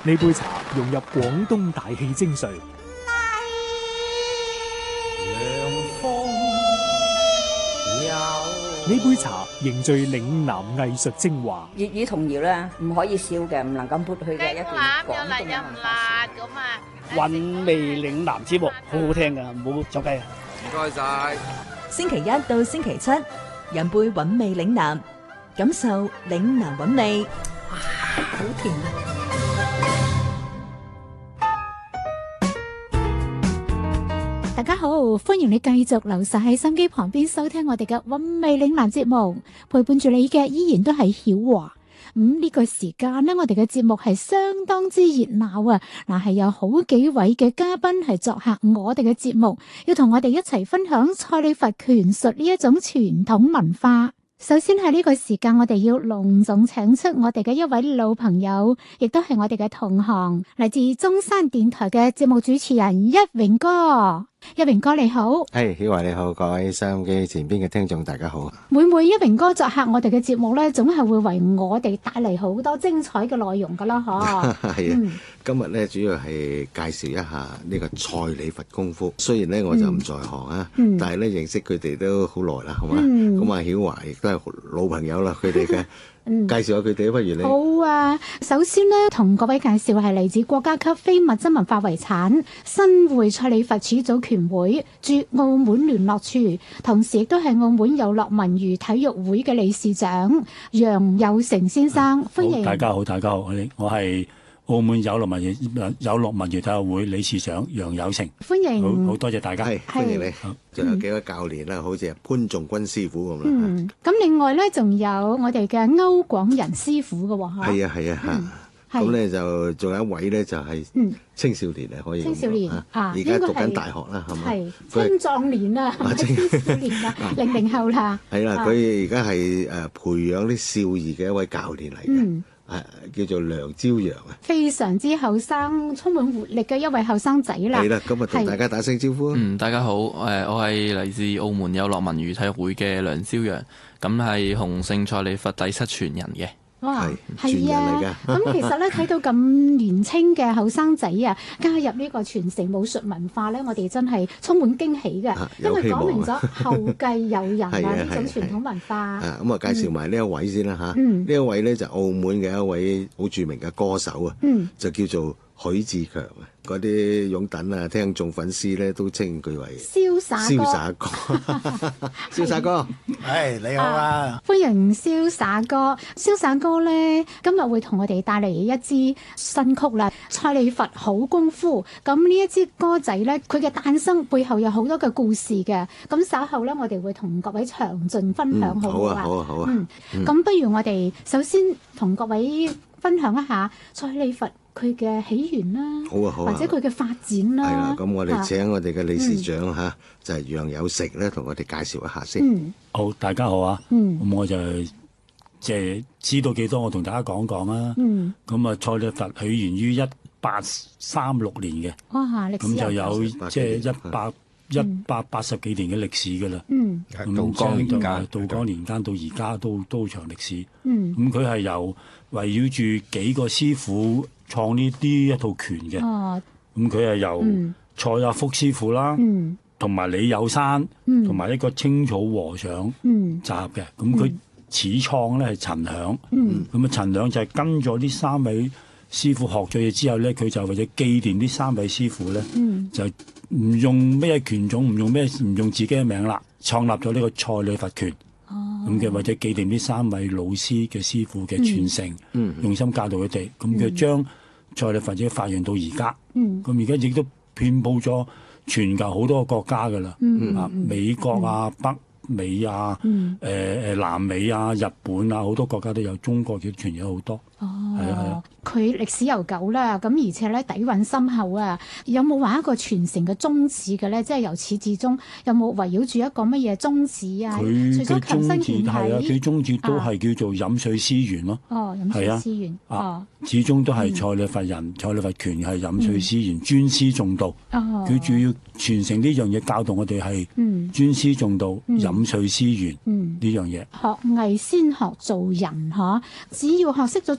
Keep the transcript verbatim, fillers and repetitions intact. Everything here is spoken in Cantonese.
呢杯茶融入廣東大氣精髓。呢杯茶凝聚嶺南藝術精華。 粵語童謠咧，唔可以少嘅，唔能夠抹去嘅一段廣東嘅文化。 咁啊！ 韻味嶺南節目好好聽噶，唔好走雞啊！ 唔該晒。 星期一到星期七，飲杯韻味嶺南，感受嶺南韻味。 哇，好甜啊！ 大家好，歡迎你繼續留守喺心機旁邊收聽我哋嘅韻味嶺南節目，陪伴住你嘅依然都係曉華。咁、嗯、呢、這個時間呢，我哋嘅節目係相當之熱鬧啊！嗱，係有好幾位嘅嘉賓係作客我哋嘅節目，要同我哋一齊分享蔡李佛拳術呢一種傳統文化。首先喺呢個時間，我哋要隆重請出我哋嘅一位老朋友，亦都係我哋嘅同行，嚟自中山電台嘅節目主持人一榮哥。一榮哥你好， 係曉華你好，各位收音機前邊嘅聽眾大家好。 每每一榮哥作客我哋嘅節目咧，總係會為我哋帶嚟好多精彩嘅內容噶啦，嗬。係啊， 嗯、今日咧主要係介紹一下呢個蔡李佛功夫。雖然咧我就唔在行啊，嗯、但係咧認識佢哋都好耐啦，好嘛？咁啊曉華亦都係老朋友啦，佢哋嘅。嗯、介紹下佢哋，不如你好啊！首先呢，同各位介紹係嚟自國家級非物質文化遺產新會蔡李佛始祖拳會駐澳門聯絡處，同時亦都係澳門有樂文娛體育會嘅理事長楊有成先生，歡迎。 大家好，大家好，我我係澳門有樂文娛有樂文娛體育會理事長楊有成， 歡迎， 好， 好多謝大家， 係歡迎你。仲有幾位教練啦，嗯、好似潘仲君師傅咁啦。 嗯，咁另外咧，仲有我哋嘅歐廣仁師傅嘅喎， 係啊係啊嚇。咁咧就仲有一位咧就係青少年啊，可以。青少年啊，而家讀緊大學啦，係嘛？係青壯年啊，青少年啊，零零後啦。係啦， 佢而家係誒培養啲少兒嘅一位教練嚟嘅。嗯係叫做梁朝陽啊， 非常之後生，充滿活力嘅一位後生仔啦。 係啦，咁啊同大家打聲招呼。 嗯，大家好，誒，我係嚟自澳門有樂文娛體育會嘅梁朝陽，咁係洪聖蔡李佛第七傳人嘅。 哇， 係啊， 咁其實咧睇到咁年輕嘅後生仔啊，加入呢個傳承武術文化咧，我哋真係充滿驚喜嘅，啊、因為講明咗後繼有人啊呢種傳統文化。 啊，咁啊介紹埋呢一位先啦嚇，呢、嗯、一位咧就澳門嘅一位好著名嘅歌手啊，嗯、就叫做許志強啊。嗰啲擁躉啊，聽眾粉絲咧都稱佢為瀟灑瀟灑哥，瀟灑哥， 係你好啊！ 啊歡迎瀟灑哥，瀟灑哥咧今日會同我哋帶嚟一支新曲啦，《蔡李佛好功夫》。咁呢一支歌仔咧，佢嘅誕生背後有好多嘅故事嘅。咁稍後咧，我哋會同各位詳盡分享，好唔好啊？ 好啊，好啊， 嗯，咁、嗯、不如我哋首先同各位分享一下蔡李佛佢嘅起源啦，好啊好啊，或者佢嘅發展啦。係啦， 咁我哋請我哋嘅理事長嚇，就係楊有成咧，同我哋介紹一下先。 嗯，好，大家好啊。嗯，咁我就即係知道幾多，我同大家講講啊。嗯，咁啊，蔡李佛起源於一八三六年嘅。 哇，歷史咁就有即係一百一百八十幾年嘅歷史噶啦。嗯， 道光年間， 道光年間到而家都都長歷史。嗯，咁佢係由圍繞住幾個師傅創呢啲一套拳嘅，咁佢係由蔡阿福師傅啦，同埋、嗯、李有山，同埋、嗯、一個青草和尚集合嘅。咁佢、嗯、始創咧係陳響，咁啊、嗯、陳響就係跟咗呢三位師傅學咗嘢之後咧，佢就為咗紀念呢三位師傅咧，嗯、就唔用咩拳種，唔用咩唔用自己嘅名啦，創立咗呢個蔡李佛拳。咁嘅、哦、或者紀念呢三位老師嘅師傅嘅傳承，嗯、用心教導佢哋，咁佢將蔡李佛者發揚到而家，咁而家亦都遍佈咗全球好多個國家噶啦，嗯、啊美國啊、嗯、北美啊、誒誒、嗯呃、南美啊、日本啊，好多國家都有，中國亦都傳咗好多。哦，係啊係啊，佢歷史悠久啦，咁而且咧底蘊深厚啊，有冇話一個傳承嘅宗旨嘅咧？即係由始至終有冇圍繞住一個乜嘢宗旨啊？ 佢除咗強身健體， 係啊，佢宗旨都係叫做飲水思源咯。哦，飲水思源。啊，始終都係蔡李佛人，蔡李佛拳係飲水思源，尊師重道。哦，佢主要傳承呢樣嘢，教導我哋係尊師重道、飲水思源呢樣嘢。學藝先學做人，嚇，只要學識咗